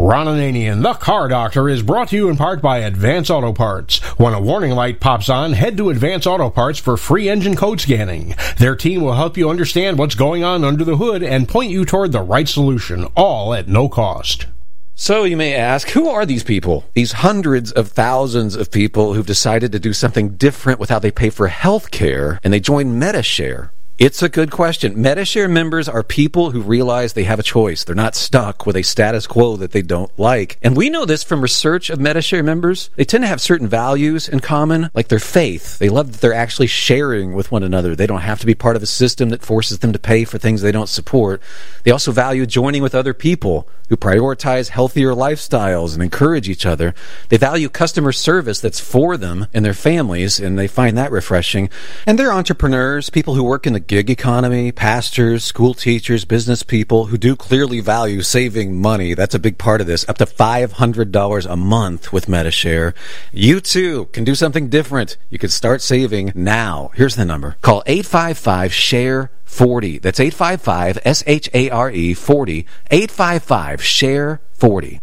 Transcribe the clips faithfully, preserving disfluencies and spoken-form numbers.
Ron Ananian, the Car Doctor, is brought to you in part by Advance Auto Parts. When a warning light pops on, head to Advance Auto Parts for free engine code scanning. Their team will help you understand what's going on under the hood and point you toward the right solution, all at no cost. So you may ask, who are these people? These hundreds of thousands of people who've decided to do something different with how they pay for health care, and they join Medi-Share. It's a good question. Medi-Share members are people who realize they have a choice. They're not stuck with a status quo that they don't like. And we know this from research of Medi-Share members. They tend to have certain values in common, like their faith. They love that they're actually sharing with one another. They don't have to be part of a system that forces them to pay for things they don't support. They also value joining with other people who prioritize healthier lifestyles and encourage each other. They value customer service that's for them and their families, and they find that refreshing. And they're entrepreneurs, people who work in the gig economy, pastors, school teachers, business people who do clearly value saving money. That's a big part of this. Up to five hundred dollars a month with Medi-Share. You too can do something different. You can start saving now. Here's the number. Call eight five five, S H A R E forty. That's eight five five, S H A R E forty. eight five five, S H A R E forty.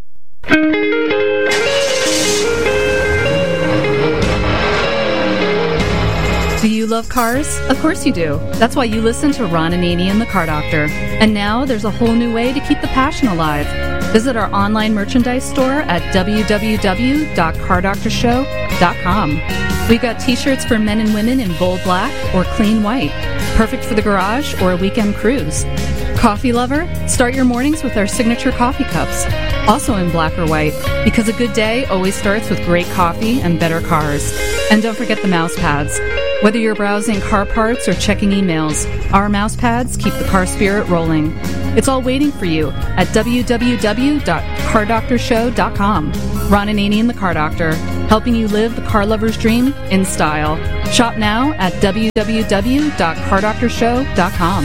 Do you love cars? Of course you do. That's why you listen to Ron Ananian, the Car Doctor. And now there's a whole new way to keep the passion alive. Visit our online merchandise store at w w w dot car doctor show dot com. We've got t-shirts for men and women in bold black or clean white, perfect for the garage or a weekend cruise. Coffee lover? Start your mornings with our signature coffee cups, also in black or white, because a good day always starts with great coffee and better cars. And don't forget the mouse pads. Whether you're browsing car parts or checking emails, our mouse pads keep the car spirit rolling. It's all waiting for you at w w w dot car doctor show dot com. Ron Ananian, the Car Doctor, helping you live the car lover's dream in style. Shop now at w w w dot car doctor show dot com.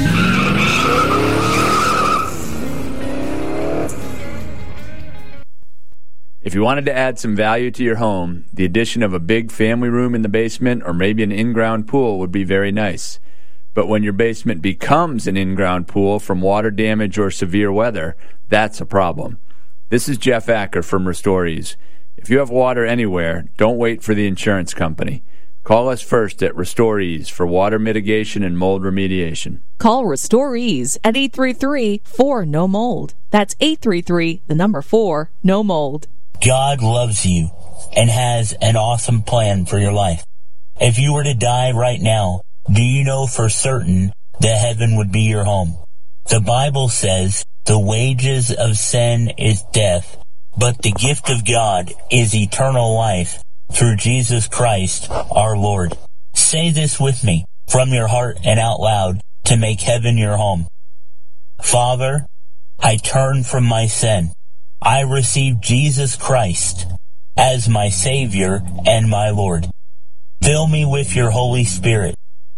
If you wanted to add some value to your home, the addition of a big family room in the basement or maybe an in-ground pool would be very nice. But when your basement becomes an in-ground pool from water damage or severe weather, that's a problem. This is Jeff Acker from Restorees. If you have water anywhere, don't wait for the insurance company. Call us first at Restorees for water mitigation and mold remediation. Call Restorees at eight three three, four, N O mold. That's eight three three, the number four, no mold. God loves you and has an awesome plan for your life. If you were to die right now, do you know for certain that heaven would be your home? The Bible says the wages of sin is death, but the gift of God is eternal life through Jesus Christ our Lord. Say this with me from your heart and out loud to make heaven your home. Father, I turn from my sin. I receive Jesus Christ as my Savior and my Lord. Fill me with your Holy Spirit.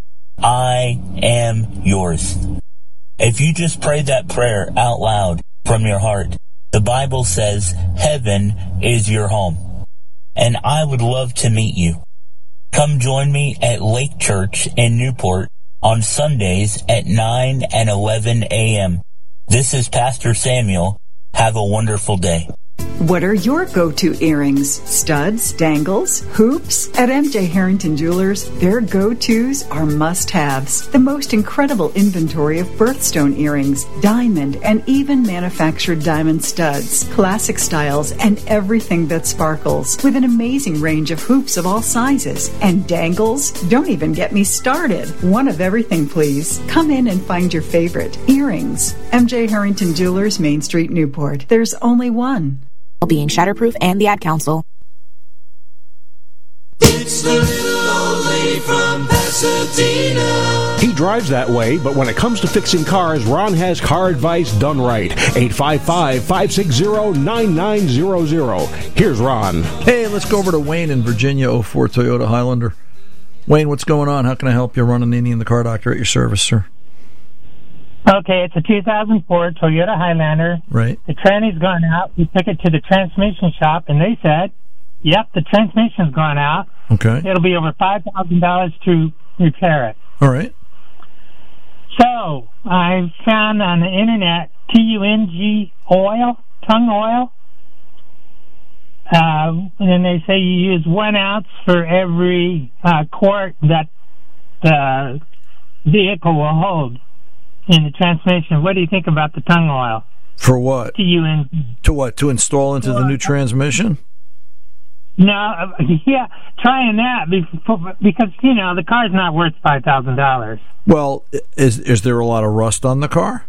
I am yours. If you just pray that prayer out loud from your heart, the Bible says heaven is your home. And I would love to meet you. Come join me at Lake Church in Newport on Sundays at nine and eleven a.m. This is Pastor Samuel. Have a wonderful day. What are your go-to earrings? Studs, dangles, hoops? At M J Harrington Jewelers, their go-tos are must-haves. The most incredible inventory of birthstone earrings, diamond, and even manufactured diamond studs, classic styles, and everything that sparkles, with an amazing range of hoops of all sizes. And dangles? Don't even get me started. One of everything, please. Come in and find your favorite. Earrings. M J Harrington Jewelers, Main Street, Newport. There's only one. Being Shatterproof and the Ad Council. It's the little old lady from Pasadena. He drives that way, but when it comes to fixing cars, Ron has car advice done right. eight five five, five six zero, nine nine zero zero. Here's Ron. Hey, let's go over to Wayne in Virginia, oh four Toyota Highlander. Wayne, what's going on? How can I help you? Ron Ananian, the Car Doctor, at your service, sir. Okay, it's a two thousand four Toyota Highlander. Right. The tranny's gone out. We took it to the transmission shop, and they said, yep, the transmission's gone out. Okay. It'll be over five thousand dollars to repair it. All right. So, I found on the internet T U N G oil, tongue oil, Uh, and they say you use one ounce for every uh, quart that the vehicle will hold in the transmission. What do you think about the tung oil? For what? To you in to what? To install into the new transmission? No, uh, yeah, trying that before, because you know the car's not worth five thousand dollars. Well, is is there a lot of rust on the car?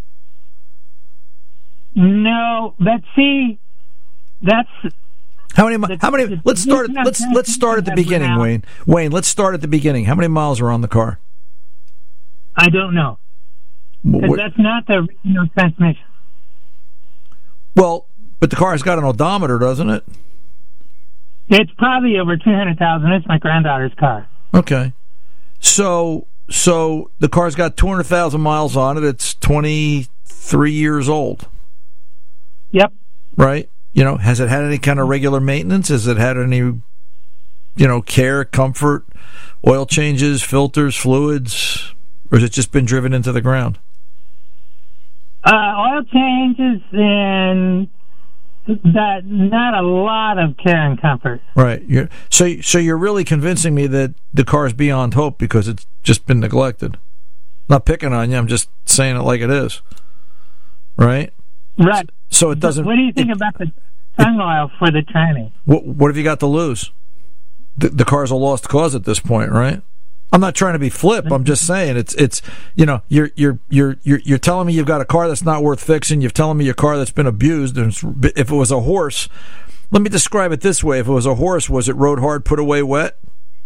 No, but see, that's. How many? How many? Let's start. Let's let's start at the beginning, Wayne. Wayne, let's start at the beginning. How many miles are on the car? I don't know. Because that's not the original transmission. Well, but the car's got an odometer, doesn't it? It's probably over two hundred thousand. It's my granddaughter's car. Okay, so so the car's got two hundred thousand miles on it. It's twenty three years old. Yep. Right. You know, has it had any kind of regular maintenance? Has it had any, you know, care, comfort, oil changes, filters, fluids, or has it just been driven into the ground? Uh, oil changes and that not a lot of care and comfort. Right. You're, so, so you're really convincing me that the car's beyond hope because it's just been neglected. Not picking on you. I'm just saying it like it is. Right. Right. So it doesn't. What do you think it, about the tung oil for the tranny? What What have you got to lose? The, the car's a lost cause at this point, right? I'm not trying to be flip. I'm just saying it's it's you know you're you're you're you're you're telling me you've got a car that's not worth fixing. You're telling me your car that's been abused. And if it was a horse, let me describe it this way: if it was a horse, was it rode hard, put away wet?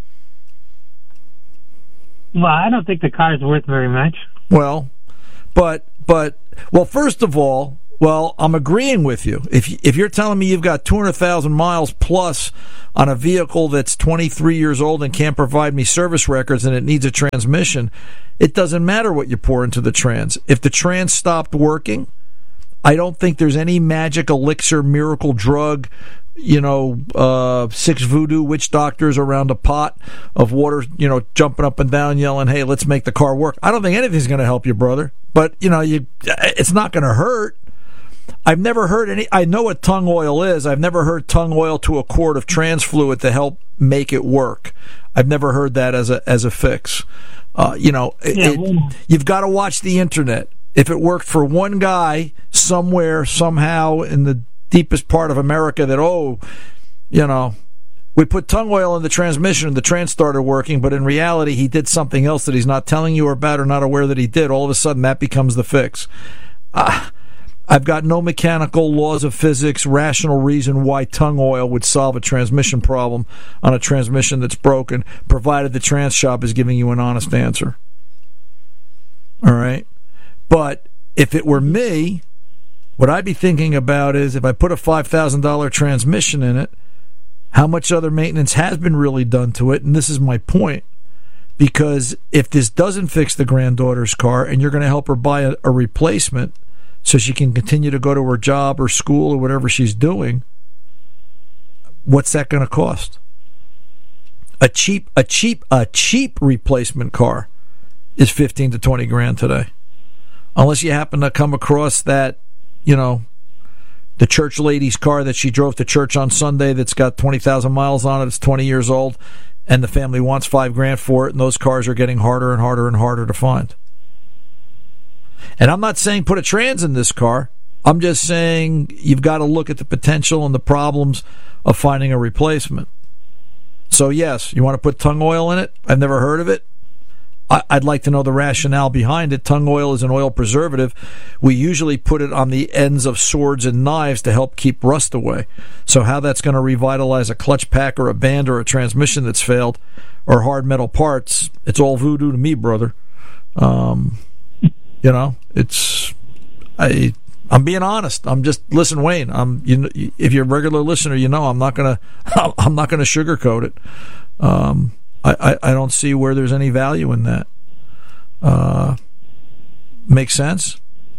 Well, I don't think the car is worth very much. Well, but but well, first of all. Well, I'm agreeing with you. If if you're telling me you've got two hundred thousand miles plus on a vehicle that's twenty-three years old and can't provide me service records and it needs a transmission, it doesn't matter what you pour into the trans. If the trans stopped working, I don't think there's any magic elixir, miracle drug, you know, uh, six voodoo witch doctors around a pot of water, you know, jumping up and down, yelling, "Hey, let's make the car work." I don't think anything's going to help you, brother. But you know, you it's not going to hurt. I've never heard any. I know what tung oil is. I've never heard tung oil to a quart of trans fluid to help make it work. I've never heard that as a as a fix. Uh, you know, yeah, it, well, you've got to watch the internet. If it worked for one guy somewhere, somehow in the deepest part of America, that oh, you know, we put tung oil in the transmission and the trans started working, but in reality he did something else that he's not telling you about or not aware that he did. All of a sudden that becomes the fix. Ah. Uh, I've got no mechanical laws of physics, rational reason why tung oil would solve a transmission problem on a transmission that's broken, provided the trans shop is giving you an honest answer. All right? But if it were me, what I'd be thinking about is if I put a five thousand dollars transmission in it, how much other maintenance has been really done to it? And this is my point. Because if this doesn't fix the granddaughter's car and you're going to help her buy a, a replacement, so she can continue to go to her job or school or whatever she's doing, what's that going to cost? A cheap, a cheap, a cheap replacement car is fifteen to twenty grand today, unless you happen to come across that, you know, the church lady's car that she drove to church on Sunday that's got twenty thousand miles on it. It's twenty years old, and the family wants five grand for it. And those cars are getting harder and harder and harder to find. And I'm not saying put a trans in this car. I'm just saying you've got to look at the potential and the problems of finding a replacement. So, yes, you want to put tung oil in it? I've never heard of it. I- I'd like to know the rationale behind it. Tung oil is an oil preservative. We usually put it on the ends of swords and knives to help keep rust away. So how that's going to revitalize a clutch pack or a band or a transmission that's failed or hard metal parts, it's all voodoo to me, brother. Um... You know, it's I. I'm being honest. I'm just listen, Wayne. I'm you. Know, if you're a regular listener, you know I'm not gonna. I'm not gonna sugarcoat it. Um, I, I I don't see where there's any value in that. Uh, makes sense.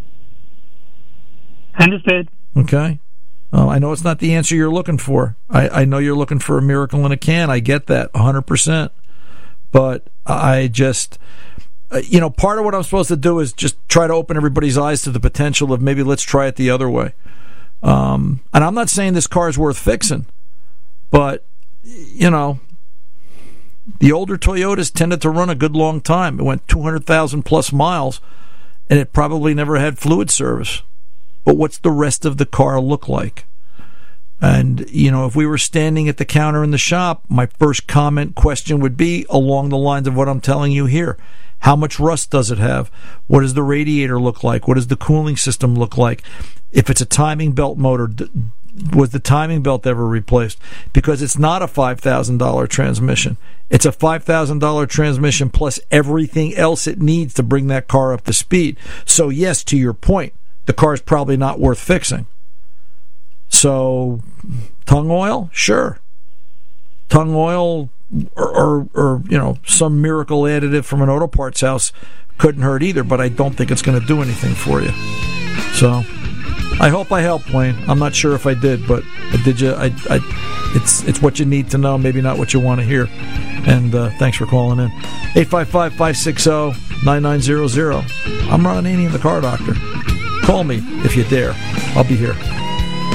Understood. Okay. Uh, I know it's not the answer you're looking for. I I know you're looking for a miracle in a can. I get that one hundred percent. But I just. You know, part of what I'm supposed to do is just try to open everybody's eyes to the potential of maybe let's try it the other way. Um, and I'm not saying this car is worth fixing, but, you know, the older Toyotas tended to run a good long time. It went two hundred thousand plus miles, and it probably never had fluid service. But what's the rest of the car look like? And, you know, if we were standing at the counter in the shop, my first comment question would be along the lines of what I'm telling you here. How much rust does it have? What does the radiator look like? What does the cooling system look like? If it's a timing belt motor, was the timing belt ever replaced? Because it's not a five thousand dollars transmission. It's a five thousand dollars transmission plus everything else it needs to bring that car up to speed. So, yes, to your point, the car is probably not worth fixing. So, tongue oil? Sure. Tongue oil or, or, or, you know, some miracle additive from an auto parts house couldn't hurt either, but I don't think it's going to do anything for you. So, I hope I helped, Wayne. I'm not sure if I did, but did you? I, I, it's it's what you need to know, maybe not what you want to hear. And uh, thanks for calling in. eight five five, five six zero, nine nine zero zero. I'm Ron Ananian, the Car Doctor. Call me if you dare. I'll be here.